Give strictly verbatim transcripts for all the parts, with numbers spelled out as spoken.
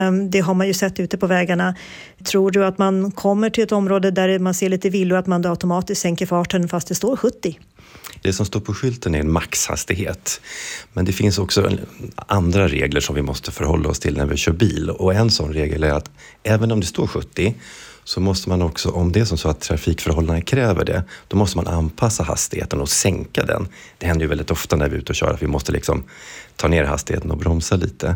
Det har man ju sett ute på vägarna. Tror du att man kommer till ett område där man ser lite villor att man automatiskt sänker farten fast det står sjuttio? Det som står på skylten är en maxhastighet. Men det finns också andra regler som vi måste förhålla oss till när vi kör bil. Och en sån regel är att även om det står sjuttio så måste man också, om det är som så att trafikförhållandena kräver det, då måste man anpassa hastigheten och sänka den. Det händer ju väldigt ofta när vi är ute och kör att vi måste liksom ta ner hastigheten och bromsa lite.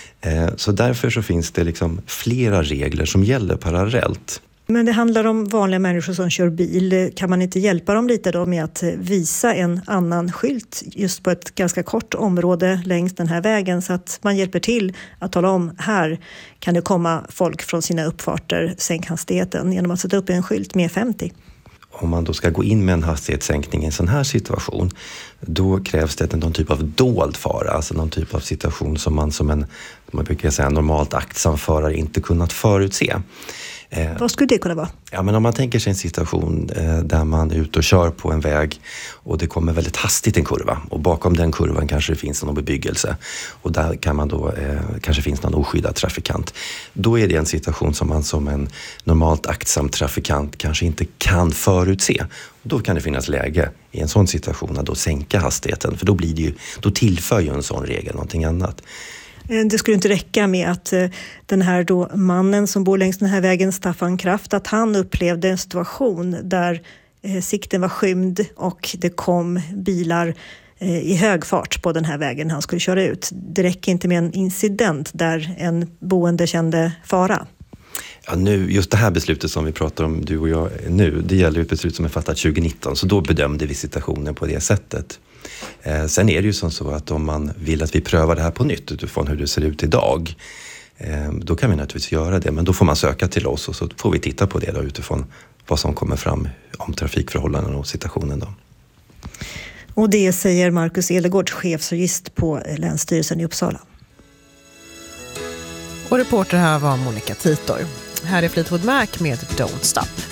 Så därför så finns det liksom flera regler som gäller parallellt. Men det handlar om vanliga människor som kör bil. Kan man inte hjälpa dem lite då med att visa en annan skylt just på ett ganska kort område längs den här vägen så att man hjälper till att tala om här kan det komma folk från sina uppfarter, sänk hastigheten genom att sätta upp en skylt med femtio. Om man då ska gå in med en hastighetssänkning i en sån här situation, då krävs det någon typ av dold fara, alltså någon typ av situation som man som en, man brukar säga, normalt aktsam förare inte kunnat förutse. Eh, Vad skulle det kunna vara? Ja, men om man tänker sig en situation eh, där man är ute och kör på en väg och det kommer väldigt hastigt en kurva och bakom den kurvan kanske det finns någon bebyggelse och där kan man då, eh, kanske finns någon oskyddad trafikant. Då är det en situation som man som en normalt aktsam trafikant kanske inte kan förutse. Då kan det finnas läge i en sån situation att då sänka hastigheten, för då blir det ju, då tillför ju en sån regel någonting annat. Det skulle inte räcka med att den här då mannen som bor längs den här vägen, Staffan Kraft, att han upplevde en situation där sikten var skymd och det kom bilar i hög fart på den här vägen han skulle köra ut. Det räcker inte med en incident där en boende kände fara. Ja, nu, just det här beslutet som vi pratar om, du och jag nu, det gäller ett beslut som är fattat tjugonitton, så då bedömde vi situationen på det sättet. Eh, sen är det ju som så att om man vill att vi prövar det här på nytt utifrån hur det ser ut idag, eh, då kan vi naturligtvis göra det, men då får man söka till oss och så får vi titta på det då utifrån vad som kommer fram om trafikförhållanden och situationen då. Och det säger Marcus Elegård, chefsjurist på Länsstyrelsen i Uppsala. Och reporter här var Monica Titor. Här är Fleetwood Mac med Don't Stop.